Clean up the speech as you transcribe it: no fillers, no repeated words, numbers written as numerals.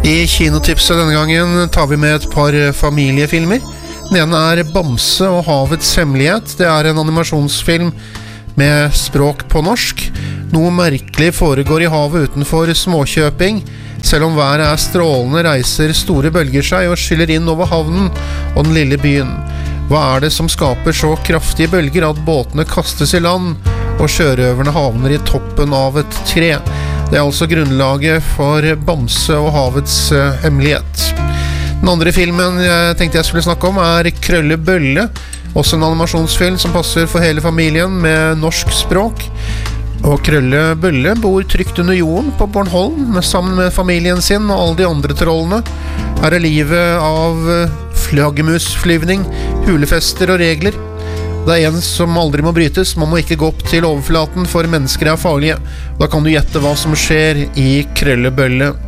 I kinotipset denne gangen tar vi med et par familiefilmer. Den ene Bamse og havets hemmelighet. Det en animasjonsfilm med språk på norsk. Noe merkelig foregår i havet utenfor Småkjøping. Selv om været strålende, reiser store bølger seg og skyller inn over havnen og den lille byen. Hva det som skaper så kraftige bølger at båtene kastes i land og sjørøverne havner i toppen av et tre? Det altså grunnlaget for Bamse og havets hemmelighet. Den andre filmen jeg tenkte jeg skulle snakke om Krølle Bølle, også en animasjonsfilm som passer for hele familien med norsk språk. Og Krølle Bølle bor trygt under jorden på Bornholm sammen med familien sin og alle de andre trollene. Her livet av flaggermusflyvning, hulefester og regler. Det en som aldri må brytes, man må ikke gå opp til overflaten for mennesker farlige. Da kan du gjette hva som skjer i Krølle Bølle.